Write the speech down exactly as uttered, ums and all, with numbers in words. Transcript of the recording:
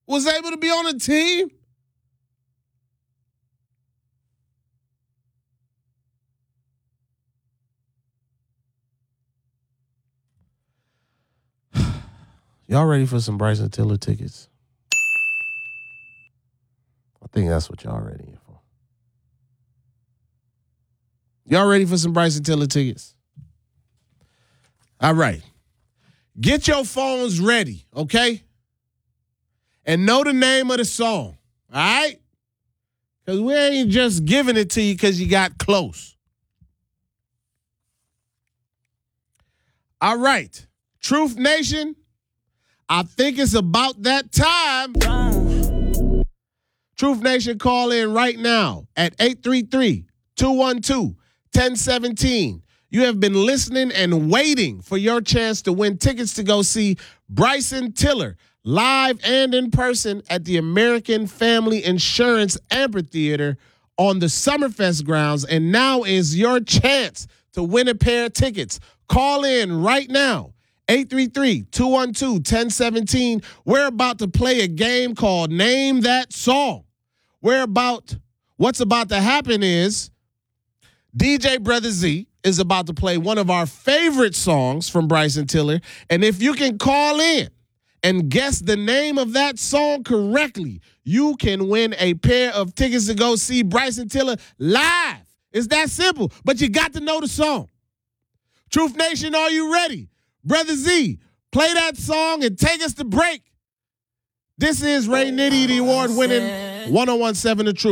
was able to be on the team. Y'all ready for some Bryson Tiller tickets? I think that's what y'all ready for. Y'all ready for some Bryson Tiller tickets? All right. Get your phones ready, okay? And know the name of the song, all right? Because we ain't just giving it to you because you got close. All right. Truth Nation, I think it's about that time. Truth Nation, call in right now at eight three three, two one two, one oh one seven. You have been listening and waiting for your chance to win tickets to go see Bryson Tiller live and in person at the American Family Insurance Amphitheater on the Summerfest grounds. And now is your chance to win a pair of tickets. Call in right now. eight three three, two one two, one oh one seven. We're about to play a game called Name That Song. We're about, what's about to happen is D J Brother Z is about to play one of our favorite songs from Bryson Tiller. And if you can call in and guess the name of that song correctly, you can win a pair of tickets to go see Bryson Tiller live. It's that simple, but you got to know the song. Truth Nation, are you ready? Brother Z, play that song and take us to break. This is Ray Nitty, the award-winning one oh one seven The Truth.